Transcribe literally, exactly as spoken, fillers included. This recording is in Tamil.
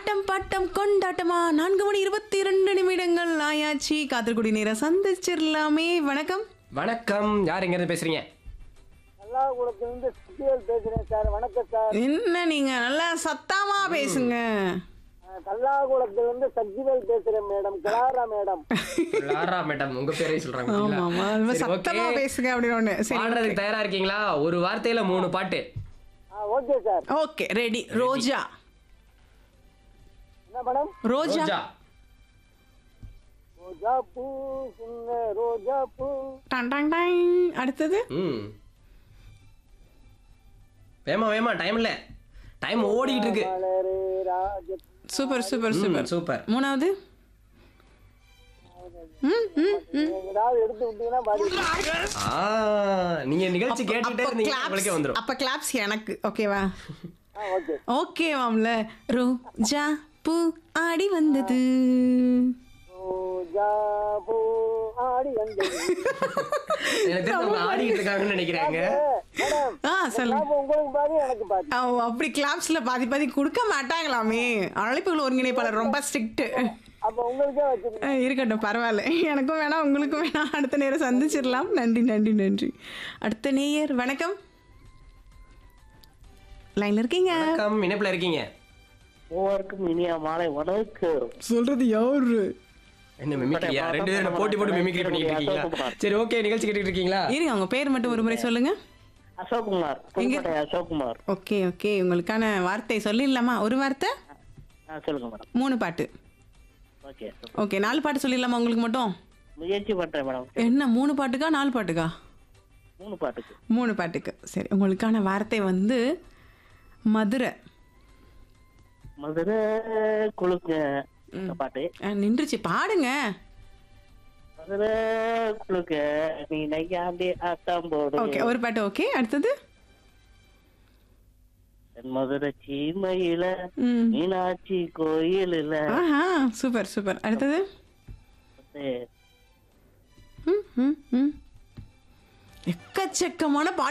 ஆட்டம் பாட்டம் கொண்டாட்டமா நான்கு மணி இருபத்தி இரண்டு நிமிடங்கள் ஆயாச்சு. காத்திருக்குடி நேரம் சந்திச்சிடலாமே. வணக்கம். வணக்கம். யார் எங்க இருந்து பேசுறீங்க? கல்லாகுளத்திலிருந்து சுத்தியல் பேசுறேன் சார். வணக்கம் சார். என்ன நீங்க நல்லா சத்தமா பேசுங்க. கல்லாகுளத்திலிருந்து சக்திவேல் பேசுறேன் madam. Clara madam. Laura madam உங்க பேரையும் சொல்றாங்க. ஆமா ஆமா ரொம்ப சத்தமா பேசுங்க அப்படின்னு ஒண்ணு. சரி பாடுறதுக்கு தயாரா இருக்கீங்களா? ஒரு வார்த்தையில மூணு பாட்டு. Okay sir. Okay ready. ரோஜா. என்ன மேடம்? ரோஜா. ரோஜா. ரோஜா பூ சின்ன ரோஜா பூ. Done done done. அடுத்தது ம் வேமா வேமா டைம் இல்ல, டைம் ஓடிட்டு இருக்கு. மலரே ராஜ. Super super super super. மூணாவது ம் ம் ம் ஏதாவது எடுத்து விட்டீங்கன்னா பாடி. ஆ நீங்க நிகழ்ச்சி கேட்டுட்டே இருந்தீங்க, உங்களுக்கே வந்துரும். அப்ப கிளாப்ஸ் எனக்கு. ஓகேவா? Okay okay மாம்ல. ரோஜா பூ ஆடி வந்தது. ரோஜா பூ ஆடி வந்தது. எனக்கு தெரிஞ்சு அவங்க ஆடிட்டு இருக்காங்கன்னு நினைக்கிறாங்க. மேடம் ஆ சொல்லுங்க. அப்ப உங்களுக்கு பாதி எனக்கு பாதி. ஓ, அப்படி கிளாப்ஸ்ல பாதி பாதி கொடுக்க மாட்டாங்களாமே. அழைப்புகள் ஒருங்கிணைப்பாளர் ரொம்ப ஸ்ட்ரிக்ட். அப்ப உங்களுக்கே வச்சிருக்கேன். இருக்கட்டும் பரவாயில்ல. எனக்கும் வேணாம் உங்களுக்கும் வேணாம். அடுத்த நேரம் சந்திச்சிடலாம். நன்றி நன்றி நன்றி. அடுத்த நேயர் வணக்கம். லைன்ல இருக்கீங்க. வணக்கம். இணைப்புல இருக்கீங்க. மூவருக்கும் இனிய மாலை வணக்கம். சொல்றது யாரு? என்ன மிமிக்ரியா? ரெண்டு பேரும் போட்டி போட்டு மிமிக்ரி பண்ணிட்டு இருக்கீங்களா? சரி ஓகே, நிகழ்ச்சி கேட்டுட்டு இருக்கீங்களா? இருங்க உங்க பேர் மட்டும் ஒரு முறை சொல்லுங்க. அசோக்குமார். புதுக்கோட்டை அசோக்குமார். ஓகே ஓகே உங்களுக்கான வார்த்தை சொல்லிடலாமா? ஒரு வார்த்தை சொல்லுங்க மேடம். மூணு பாட்டு. ஓகே ஓகே நாலு பாட்டு சொல்லிடலாமா உங்களுக்கு மட்டும்? முயற்சி பண்றேன் மேடம். என்ன மூணு பாட்டுக்கா நாலு பாட்டுக்கா? மூணு பாட்டுக்கு. மூணு பாட்டுக்கு. சரி உங்களுக்கான வார்த்தை வந்து மதுரை. மதுரை குழுக்க பாட்டு. நின்றுச்சு பாடுங்க. மதுரை குழுக்க நீ நையாண்டி ஆட்டம் போடு. ஓகே ஒரு பாட்டு. ஓகே அடுத்தது மதுரை சீமையில ம். மீனாட்சி கோயிலில். ஆஹா சூப்பர் சூப்பர். அடுத்தது ம், ம், ம். எக்கச்சக்கமான பாட்டு